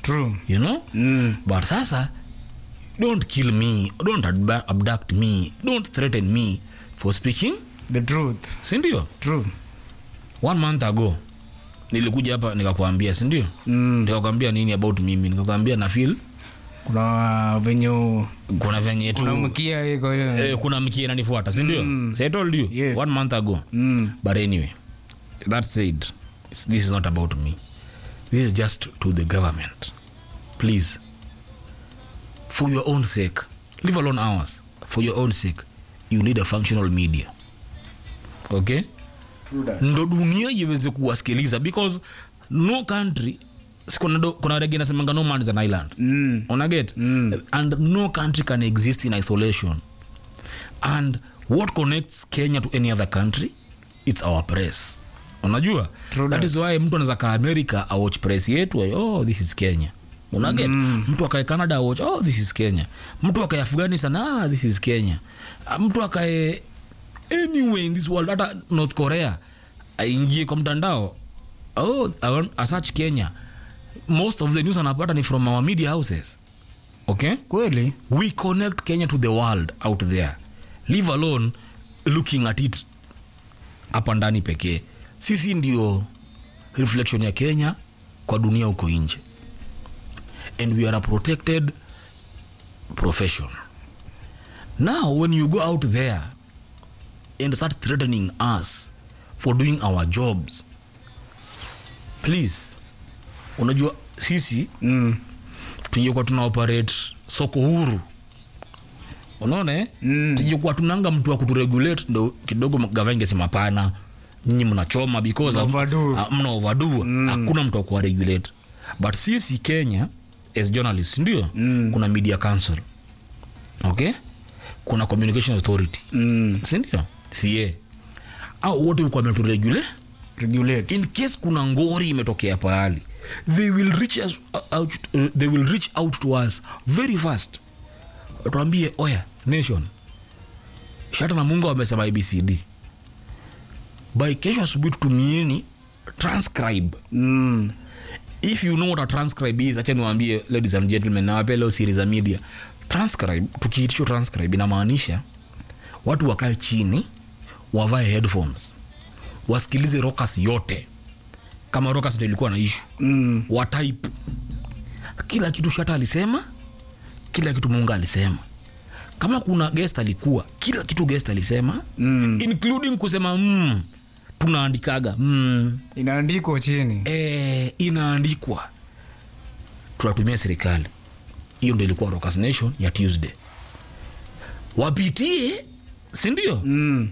True. You know? But sasa, don't kill me, don't abduct me, don't threaten me for speaking the truth. Sindio? True. 1 month ago nilikuja hapa nikakwambia, sindio? Nikakwambia nini about mimi? Nikakwambia na feel kuna venye tu kuna mkia iko kuna mkia inanifuata, sindio? So I told you 1 month ago. But anyway, that said, this is not about me. This is just to the government. Please, for your own sake, leave alone ours. For your own sake, you need a functional media. Okay? Ndo dunia iweze kuwasikiliza, because no country, kuna regi nasemanga no man is an island. Una get? And no country can exist in isolation. And what connects Kenya to any other country? It's our press. Unajua? That is why mtu anaweza ka America a watch press yetu, oh this is Kenya. Una get? Mtu akae Canada watch, oh this is Kenya. Mtu akae Afghanistan, this is Kenya. Mtu akae anywhere in this world, hata North Korea aingie kwa mtandao, oh a search Kenya, most of the news anapata ni from our media houses. Okay? Kweli? We connect Kenya to the world out there. Leave alone looking at it hapa ndani pekee. Sisi ndio reflection ya Kenya kwa dunia huko nje. And we are a protected profession. Now when you go out there and start threatening us for doing our jobs, please, unajua sisi tungekuwa tuna operate soko huru, unaona tungekuwa tunanga mtu wa kuturegulate, ndo kidogo gava ingesema pana, nyinyi mnachoma because mna overdo. Hakuna mtu wa kuregulate. But sisi Kenya as journalists, ndio kuna media council, okay, kuna communication authority, ndio CA, au wote uko wameturegulate in case kuna ngori imetokea pahali. They will reach out to us very fast. Tuambie, oya nation, Shata na Munga wamesema ABCD, by kesho asubuhi tumieni transcribe. If you know what a transcribe is, acha niwaambie ladies and gentlemen, na wapelo series za media. Transcribe, tukiitisho transcribe inamaanisha watu wakae chini, wavae headphones, wasikilize Rockers yote. Kama Rockers ndio ilikuwa na issue, wa type kila kitu Shata alisema, kila kitu Munga alisema. Kama kuna guest alikuwa, kila kitu guest alisema, including kusema tunaandikaga inaandikwa chini, inaandikwa, tunatumia serikali. Hiyo ndio ilikuwa Rockers Nation ya Tuesday. Wapitie, si ndio?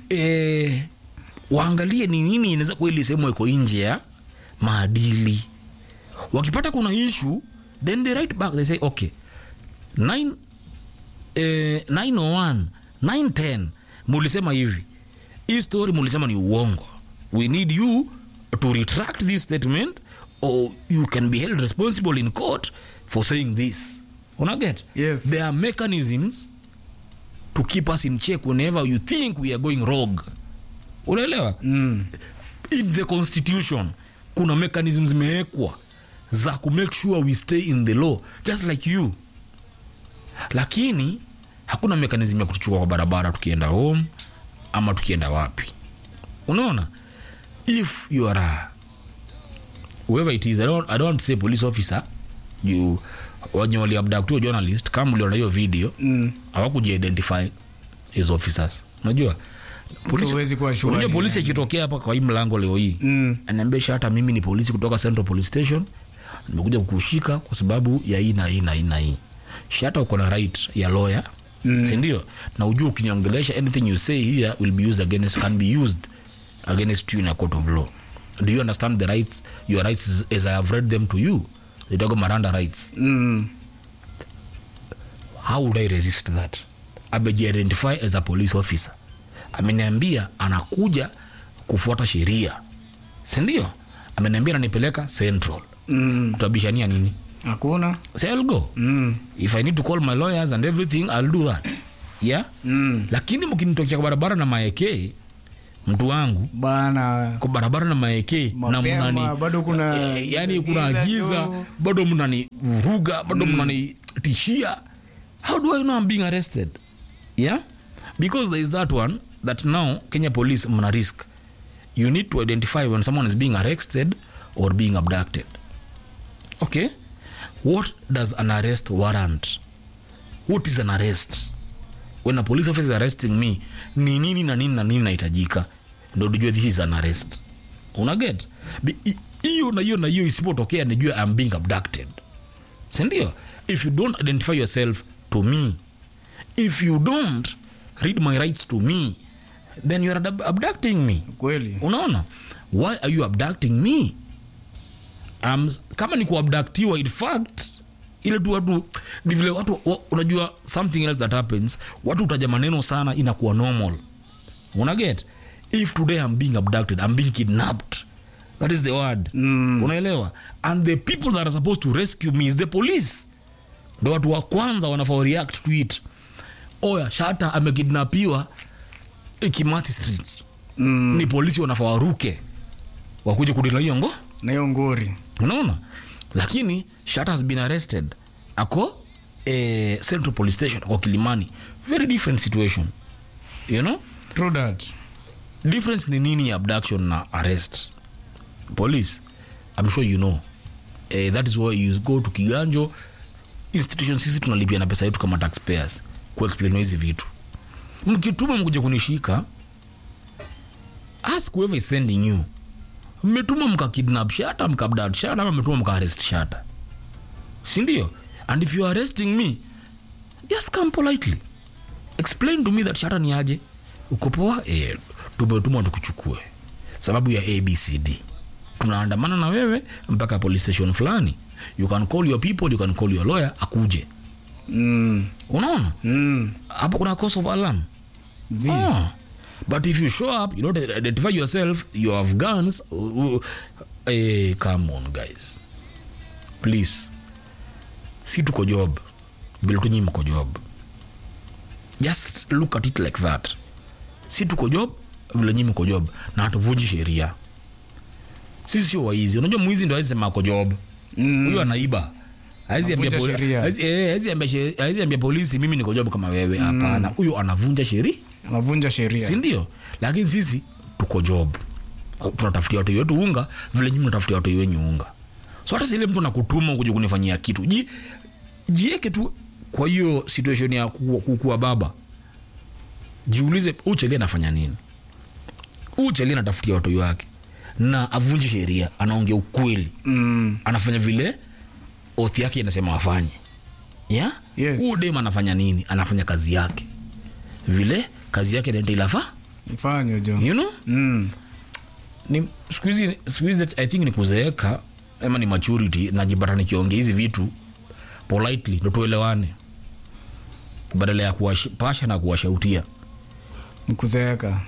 Waangalie ni nini inaweza kweli sema iko nje ya maadili. Wakipata kuna issue, then they write back, they say okay, 901 910 mulisema hivi, hii story mulisema ni uongo, we need you to retract this statement or you can be held responsible in court for saying this. Una get? Yes. There are mechanisms to keep us in check whenever you think we are going rogue. Unaelewa? In the constitution kuna mechanisms zimewekwa za ku make sure we stay in the law just like you. Lakini hakuna mechanism ya kutuchukua kwa barabara tukienda home ama tukienda wapi. Unaona? If you are whoever it is, I don't want to say police officer, you wanyoli abduct journalist, kama uliona hiyo video hawakuji identify as officers. Unajua polisi ikitokea hapa kwa hii mlango leo hii, ananiambia hata mimi ni polisi kutoka Central Police Station, nimekuja kukushika kwa sababu ya hii na hii na hii na hii. Shata uko na right ya lawyer, si ndio? Na ujue ukiniongelesha, anything you say here will be used can be used against you in a court of law. Do you understand the rights, your rights as I have read them to you? They talk about Miranda rights. How would I resist that? Abeji identify as a police officer, ameniambia anakuja kufuata sheria, si ndio? Ameniambia ananipeleka Central. Tutabishania nini? Hakuna. Say I'll go. If I need to call my lawyers and everything, I'll do that. Yeah? Lakini mkinitokea kwa barabara na maeke, mtu wangu bana kwa barabara na maeke na mnani bado kuna yani kuna giza bado mnani vuruga bado mnani tishia. How do I know I'm being arrested? Yeah, because there is that one that now Kenya police mna risk. You need to identify when someone is being arrested or being abducted. Okay, what does an arrest warrant? What is an arrest? When a police officer is arresting me, ni nini na nini na nini nahitajika ndio tujue this is an arrest. Una get? Hiyo na hiyo isipotokea nijue I'm being abducted. Si ndio? If you don't identify yourself to me, if you don't read my rights to me, then you are abducting me. Kweli. Unaona? Why are you abducting me? Kama ni kuabductiwa in fact ile tu watu ni vile watu unajua something else that happens, watu utaja maneno sana inakuwa normal. Una get? If today I'm being abducted, I'm being kidnapped, that is the word. Unaelewa? And the people that are supposed to rescue me is the police. Ndio watu wa kwanza wanafaa react to it. Oya, Shata amekidnapiwa Kimathi Street. Ni polisi wanafaa waruke wakuje kudila hiyo ngo na hiyo ngori. Unaona? Lakini Shata has been arrested ako Central Police Station kwa Kilimani. Very different situation, you know. True that. Difference ni nini abduction na arrest? Police, I'm sure you know, that is why you go to Kiganjo institution. Sisi tunalipia na pesa yetu kama taxpayers ku explain hizi vitu. Mkituma mkuje kunishika, ask whoever is sending you. Mmetuma mka kidnap Shata, mka abduct Shata, ama mmetuma mka arrest Shata, si ndio? And if you are arresting me, just come politely explain to me that Shata ni aje, uko poa, tumetuma tukuchukue sababu ya ABCD, tunaandamana na wewe mpaka police station fulani. You can call your people, you can call your lawyer akuje. Unaona? Hapo kuna cause of alarm. But if you show up, you don't identify yourself, you have guns, come on guys, please. Si tuko job bila tunyi mko job, just look at it like that. Si tuko job bila nyinyi mko job na hatuvunji sheria. Sisi sio waizi. Unajua mwizi ndio aisema ako job. Huyo anaiba. Haizi ambia polisi mimi niko job kama wewe. Hapana. Huyo anavunja sheria. Anavunja sheria. Si ndio? Lakini sisi tuko job. Tunatafutia watu wetu unga vile nyinyi mnatafutia watu wenyu unga. So hata ile mtu anakutuma ukuje kunifanyia kitu, jieke tu kwa hiyo situation ya kuwa baba. Jiulize Ucheli anafanya nini? Ucheli anatafutia watu wake na avunji sheria, anaongea ukweli. Anafanya vile oath yake inasema afanye. Yeah? Yes. Dem anafanya nini? Anafanya kazi yake. Vile kazi yake ndio ilafa? Ifanye jo. You know? Ni squeeze I think ni kuzeeka ama ni maturity, na jibara nikiongea hizi vitu politely ndio tuelewane. Badala ya kuwapasha na kuwashautia. Nikuzeeka.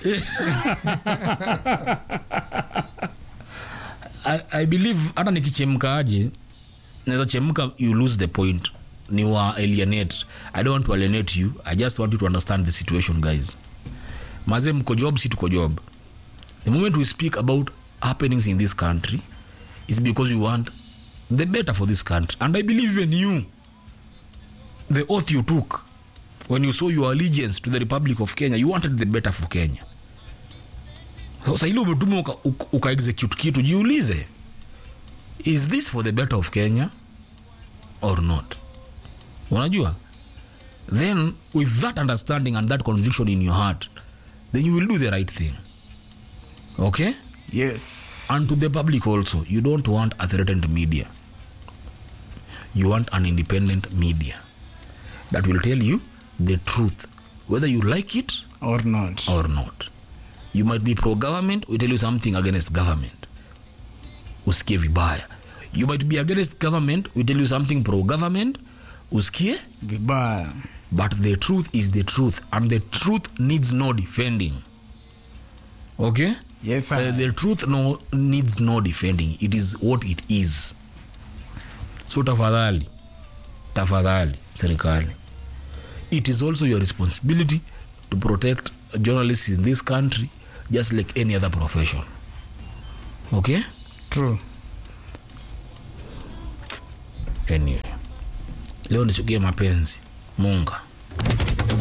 I believe hata nikichemka aje naweza chemka, you lose the point. Ni wa alienate. I don't want to alienate you. I just want you to understand the situation, guys. Maze mko job, si tuko job. The moment we speak about happenings in this country is because we want the better for this country. And I believe even you, the oath you took when you saw your allegiance to the Republic of Kenya, you wanted the better for Kenya. So ile umetuma uka execute kitu, jiulize, is this for the better of Kenya or not? Unajua? Then with that understanding and that conviction in your heart, then you will do the right thing. Okay? Yes. And to the public also, you don't want a threatened media. You want an independent media that will tell you the truth, whether you like it or not. You might be pro-government, we tell you something against government, usikie vibaya. You might be against government, we tell you something pro-government, usikie vibaya. But the truth is the truth, and the truth needs no defending. Okay? Yes, sir. The truth needs no defending. It is what it is. So tafadhali serikali, it is also your responsibility to protect journalists in this country, just like any other profession. Okay? True. Anyway, leo nisikie mapenzi Munga.